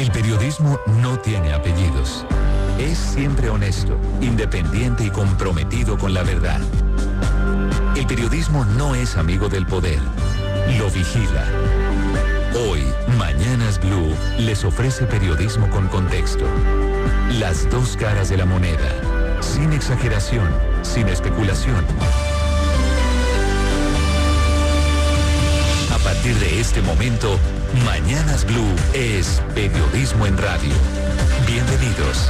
El periodismo no tiene apellidos. Es siempre honesto, independiente y comprometido con la verdad. El periodismo no es amigo del poder, lo vigila. Hoy, Mañanas Blue les ofrece periodismo con contexto. Las dos caras de la moneda, sin exageración, sin especulación. A partir de este momento, Mañanas Blue es periodismo en radio. Bienvenidos.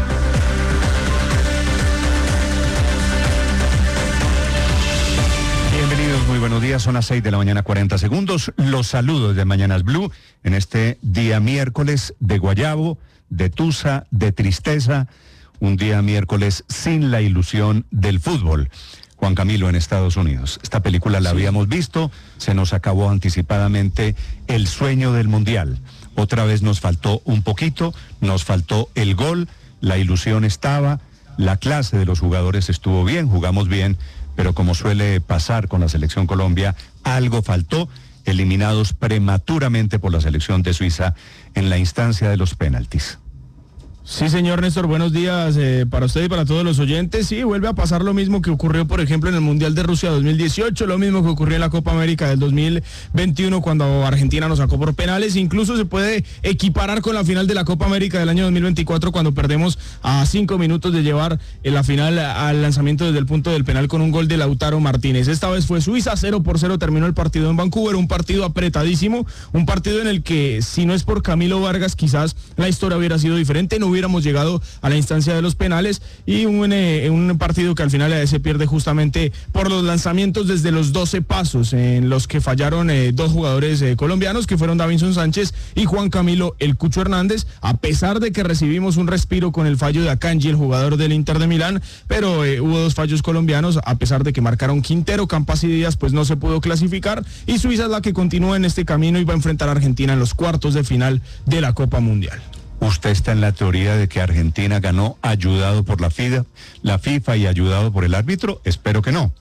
Bienvenidos, muy buenos días, son las 6 de la mañana, 40 segundos. Los saludos de Mañanas Blue en este día miércoles de guayabo, de tusa, de tristeza, un día miércoles sin la ilusión del fútbol. Juan Camilo en Estados Unidos. Esta película la habíamos visto, se nos acabó anticipadamente el sueño del Mundial. Otra vez nos faltó un poquito, nos faltó el gol, la ilusión estaba, la clase de los jugadores estuvo bien, jugamos bien, pero como suele pasar con la Selección Colombia, algo faltó, eliminados prematuramente por la selección de Suiza en la instancia de los penaltis. Sí, señor Néstor, buenos días para usted y para todos los oyentes. Sí, vuelve a pasar lo mismo que ocurrió, por ejemplo, en el Mundial de Rusia 2018, lo mismo que ocurrió en la Copa América del 2021 cuando Argentina nos sacó por penales. Incluso se puede equiparar con la final de la Copa América del año 2024 cuando perdemos a 5 minutos de llevar en la final al lanzamiento desde el punto del penal con un gol de Lautaro Martínez. Esta vez fue Suiza, 0-0 terminó el partido en Vancouver, un partido apretadísimo, un partido en el que si no es por Camilo Vargas quizás la historia hubiera sido diferente, no hubiéramos llegado a la instancia de los penales y un partido que al final se pierde justamente por los lanzamientos desde los 12 pasos en los que fallaron dos jugadores colombianos que fueron Davinson Sánchez y Juan Camilo El Cucho Hernández, a pesar de que recibimos un respiro con el fallo de Akanji, el jugador del Inter de Milán, pero hubo dos fallos colombianos, a pesar de que marcaron Quintero, Campas y Díaz, pues no se pudo clasificar y Suiza es la que continúa en este camino y va a enfrentar a Argentina en los cuartos de final de la Copa Mundial. ¿Usted está en la teoría de que Argentina ganó ayudado por la FIFA y ayudado por el árbitro? Espero que no.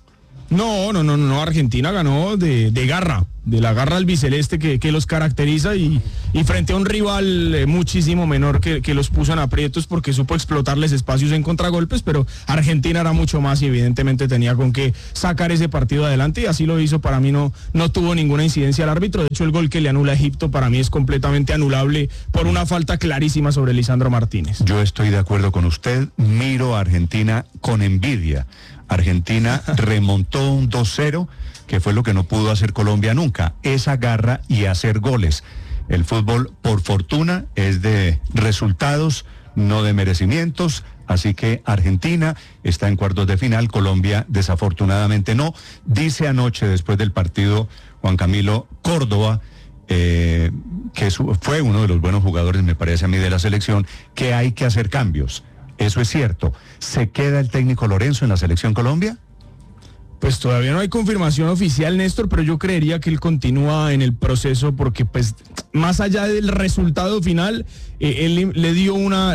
No, Argentina ganó de garra, de la garra albiceleste que los caracteriza y frente a un rival muchísimo menor que los puso en aprietos porque supo explotarles espacios en contragolpes, pero Argentina era mucho más y evidentemente tenía con qué sacar ese partido adelante y así lo hizo. Para mí no tuvo ninguna incidencia al árbitro. De hecho, el gol que le anula a Egipto para mí es completamente anulable por una falta clarísima sobre Lisandro Martínez. Yo estoy de acuerdo con usted, miro a Argentina con envidia. Argentina remontó un 2-0, que fue lo que no pudo hacer Colombia nunca, esa garra y hacer goles. El fútbol, por fortuna, es de resultados, no de merecimientos, así que Argentina está en cuartos de final, Colombia desafortunadamente no. Dice anoche, después del partido, Juan Camilo Córdoba, que fue uno de los buenos jugadores, me parece a mí, de la selección, que hay que hacer cambios. Eso es cierto. ¿Se queda el técnico Lorenzo en la Selección Colombia? Pues todavía no hay confirmación oficial, Néstor, pero yo creería que él continúa en el proceso porque, pues, más allá del resultado final, él le dio una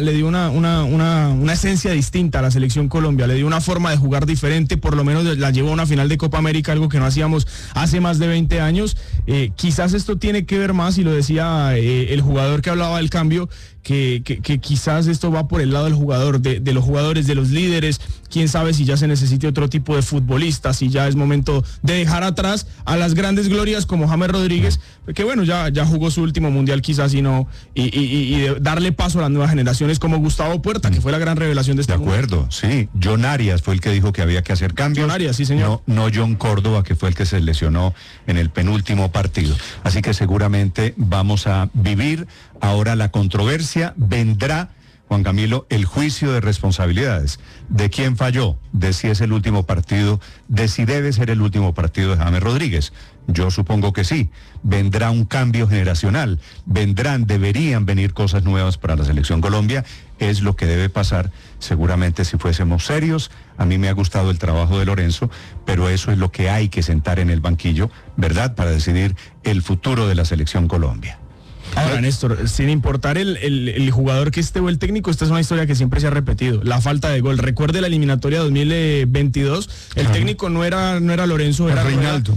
esencia distinta a la Selección Colombia, le dio una forma de jugar diferente, por lo menos la llevó a una final de Copa América, algo que no hacíamos hace más de 20 años. Quizás esto tiene que ver más, y lo decía el jugador que hablaba del cambio, que quizás esto va por el lado del jugador, de los jugadores, de los líderes. Quién sabe si ya se necesite otro tipo de futbolistas, si ya es momento de dejar atrás a las grandes glorias como James Rodríguez, que bueno, ya jugó su último mundial quizás y de darle paso a las nuevas generaciones como Gustavo Puerta, que fue la gran revelación de este mundial. De acuerdo, sí. John Arias fue el que dijo que había que hacer cambios. John Arias, sí, señor. No John Córdoba, que fue el que se lesionó en el penúltimo partido. Así que seguramente vamos a vivir ahora la controversia. Vendrá, Juan Camilo, el juicio de responsabilidades. ¿De quién falló? De si es el último partido, de si debe ser el último partido de James Rodríguez. Yo supongo que sí. Vendrá un cambio generacional. Deberían venir cosas nuevas para la Selección Colombia. Es lo que debe pasar, seguramente, si fuésemos serios. A mí me ha gustado el trabajo de Lorenzo, pero eso es lo que hay que sentar en el banquillo, ¿verdad?, para decidir el futuro de la Selección Colombia. Ahora, Néstor, sin importar el jugador que esté o el técnico, esta es una historia que siempre se ha repetido, la falta de gol. Recuerde la eliminatoria 2022, el técnico no era Lorenzo, era Reinaldo.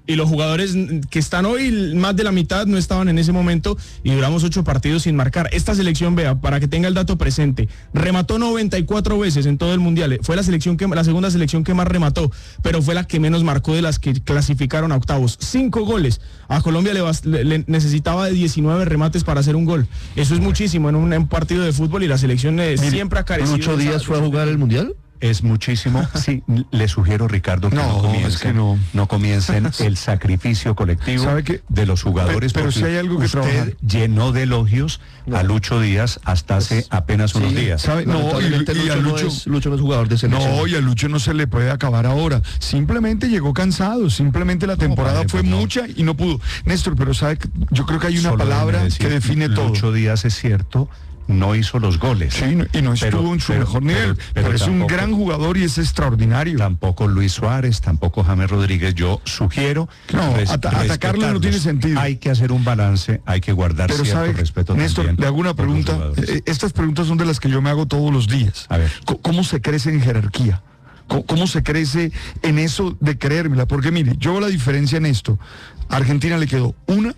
Y los jugadores que están hoy, más de la mitad no estaban en ese momento y duramos 8 partidos sin marcar. Esta selección, vea, para que tenga el dato presente, remató 94 veces en todo el Mundial. Fue la segunda selección que más remató, pero fue la que menos marcó de las que clasificaron a octavos. 5 goles. A Colombia le necesitaba de 19 remates para hacer un gol. Eso es muchísimo en un partido de fútbol y la selección siempre ha carecido. ¿Lucho Díaz fue a jugar el Mundial? Es muchísimo. Sí, le sugiero, Ricardo, que no comiencen el sacrificio colectivo de los jugadores. Pero si hay algo que trabajar. Usted llenó de elogios a Lucho Díaz hasta hace apenas unos días. ¿Sabe? No, y a Lucho no es jugador de selección. No, y a Lucho no se le puede acabar ahora. Simplemente llegó cansado, simplemente la temporada fue mucha y no pudo. Néstor, pero sabe, yo creo que hay una palabra que define todo. Lucho Díaz, es cierto, no hizo los goles. Sí, y no estuvo en su mejor nivel, pero es un gran jugador y es extraordinario. Tampoco Luis Suárez, tampoco James Rodríguez. Yo sugiero... atacarlo no tiene sentido. Hay que hacer un balance, hay que guardar cierto respeto. Néstor, le hago una pregunta. Estas preguntas son de las que yo me hago todos los días. A ver. ¿Cómo se crece en jerarquía? ¿Cómo se crece en eso de creérmela? Porque mire, yo veo la diferencia en esto. A Argentina le quedó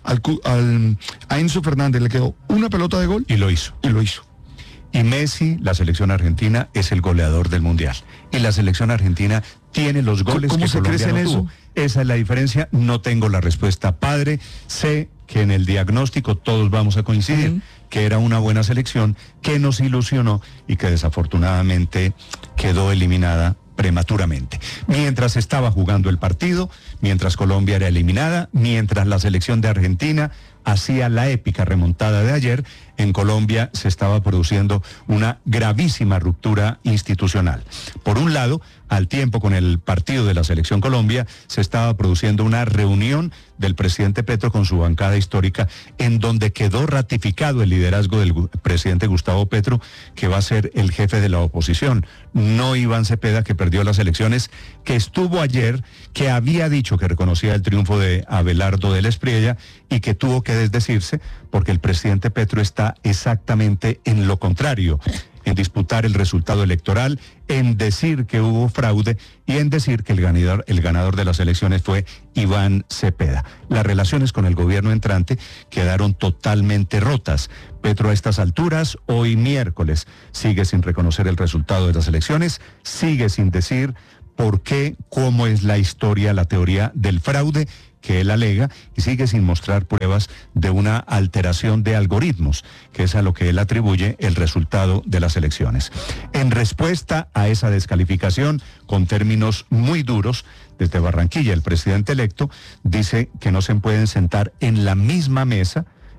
a Enzo Fernández le quedó una pelota de gol. Y lo hizo. Y Messi, la selección argentina, es el goleador del Mundial. Y la selección argentina tiene los goles que Colombia crece en eso? Esa es la diferencia. No tengo la respuesta, padre. Sé que en el diagnóstico todos vamos a coincidir que era una buena selección, que nos ilusionó y que desafortunadamente quedó eliminada prematuramente. Mientras estaba jugando el partido, mientras Colombia era eliminada, mientras la selección de Argentina hacía la épica remontada de ayer, en Colombia se estaba produciendo una gravísima ruptura institucional. Por un lado, al tiempo con el partido de la Selección Colombia, se estaba produciendo una reunión del presidente Petro con su bancada histórica, en donde quedó ratificado el liderazgo del presidente Gustavo Petro, que va a ser el jefe de la oposición, no Iván Cepeda, que perdió las elecciones, que estuvo ayer, que había dicho que reconocía el triunfo de Abelardo del Espriella y que tuvo que desdecirse porque el presidente Petro está exactamente en lo contrario, en disputar el resultado electoral, en decir que hubo fraude y en decir que el ganador de las elecciones fue Iván Cepeda. Las relaciones con el gobierno entrante quedaron totalmente rotas. Petro a estas alturas, hoy miércoles, sigue sin reconocer el resultado de las elecciones, sigue sin decir por qué, cómo es la historia, la teoría del fraude que él alega, y sigue sin mostrar pruebas de una alteración de algoritmos, que es a lo que él atribuye el resultado de las elecciones. En respuesta a esa descalificación, con términos muy duros, desde Barranquilla el presidente electo dice que no se pueden sentar en la misma mesa